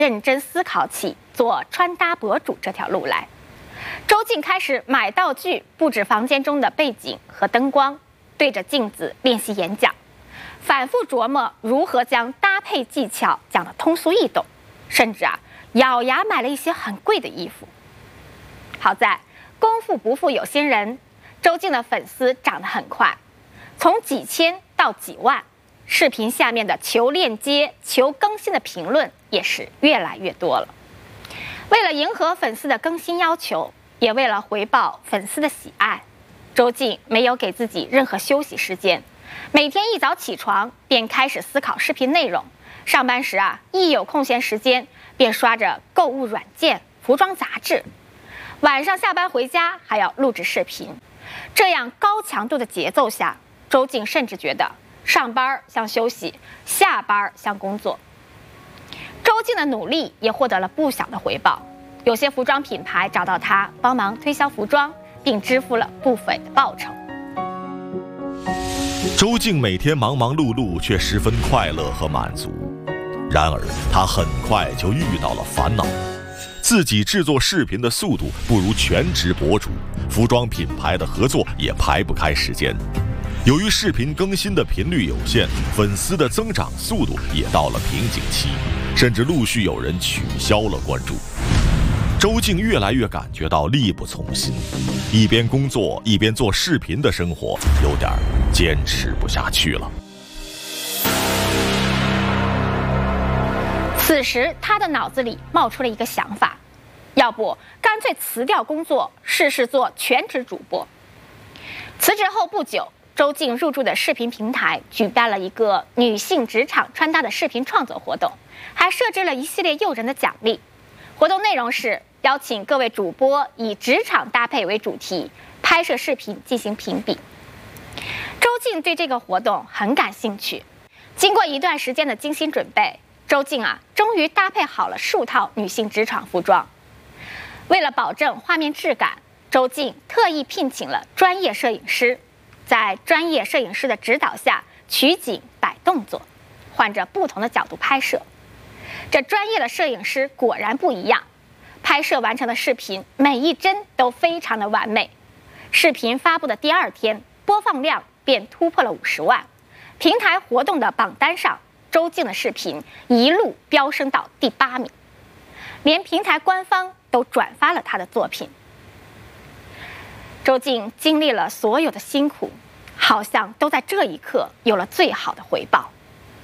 认真思考起做穿搭博主这条路来。周静开始买道具，布置房间中的背景和灯光，对着镜子练习演讲，反复琢磨如何将搭配技巧讲得通俗易懂，甚至咬牙买了一些很贵的衣服。好在功夫不负有心人，周静的粉丝涨得很快，从几千到几万，视频下面的求链接、求更新的评论也是越来越多了。为了迎合粉丝的更新要求，也为了回报粉丝的喜爱，周静没有给自己任何休息时间，每天一早起床便开始思考视频内容，上班时一有空闲时间便刷着购物软件、服装杂志，晚上下班回家还要录制视频。这样高强度的节奏下，周静甚至觉得上班像休息，下班像工作。周静的努力也获得了不小的回报，有些服装品牌找到他帮忙推销服装，并支付了不菲的报酬。 周静每天忙忙碌碌，却十分快乐和满足。然而，他很快就遇到了烦恼，自己制作视频的速度不如全职博主，服装品牌的合作也排不开时间。由于视频更新的频率有限，粉丝的增长速度也到了瓶颈期，甚至陆续有人取消了关注。周静越来越感觉到力不从心，一边工作一边做视频的生活有点坚持不下去了。 此时他的脑子里冒出了一个想法，要不干脆辞掉工作，试试做全职主播。辞职后不久，周静入驻的视频平台举办了一个女性职场穿搭的视频创作活动，还设置了一系列诱人的奖励。活动内容是邀请各位主播以职场搭配为主题，拍摄视频进行评比。周静对这个活动很感兴趣，经过一段时间的精心准备，周静终于搭配好了数套女性职场服装。为了保证画面质感，周静特意聘请了专业摄影师，在专业摄影师的指导下取景摆动作，换着不同的角度拍摄。这专业的摄影师果然不一样，拍摄完成的视频每一帧都非常的完美。视频发布的第二天，播放量便突破了50万，平台活动的榜单上，周静的视频一路飙升到第8名，连平台官方都转发了他的作品。周静经历了所有的辛苦，好像都在这一刻有了最好的回报。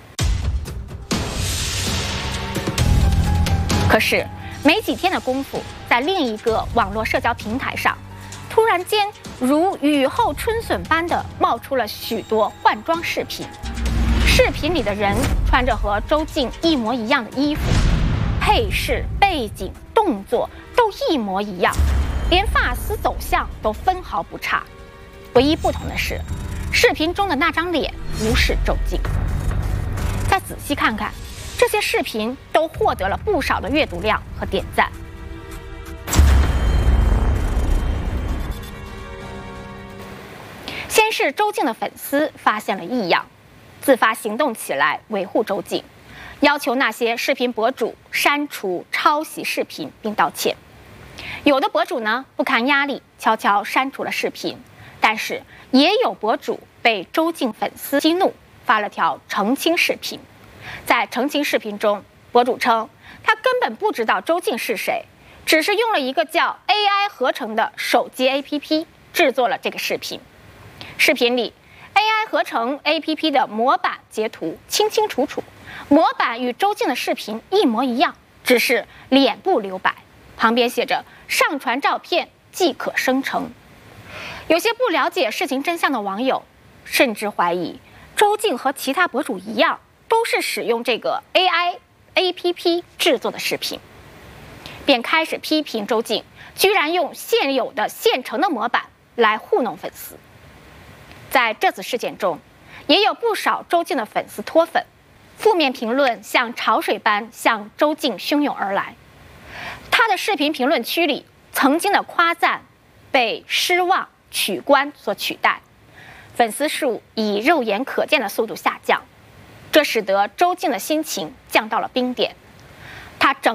可是没几天的功夫，在另一个网络社交平台上，突然间如雨后春笋般的冒出了许多换装视频。视频里的人穿着和周静一模一样的衣服，配饰、背景、动作都一模一样，连发丝走向都分毫不差。唯一不同的是，视频中的那张脸不是周静。再仔细看看，这些视频都获得了不少的阅读量和点赞。先是周静的粉丝发现了异样，自发行动起来维护周静，要求那些视频博主删除抄袭视频并道歉。有的博主不堪压力，悄悄删除了视频，但是也有博主被周静粉丝激怒，发了条澄清视频。在澄清视频中，博主称他根本不知道周静是谁，只是用了一个叫 AI 合成的手机 APP 制作了这个视频。视频里 AI 合成 APP 的模板截图清清楚楚，模板与周静的视频一模一样，只是脸部留白，旁边写着上传照片即可生成。有些不了解事情真相的网友甚至怀疑周静和其他博主一样，都是使用这个 AI APP 制作的视频，便开始批评周静居然用现有的现成的模板来糊弄粉丝。在这次事件中，也有不少周静的粉丝脱粉，负面评论像潮水般向周静汹涌而来。他的视频评论区里曾经的夸赞被失望、取关所取代，粉丝数以肉眼可见的速度下降，这使得周静的心情降到了冰点。他整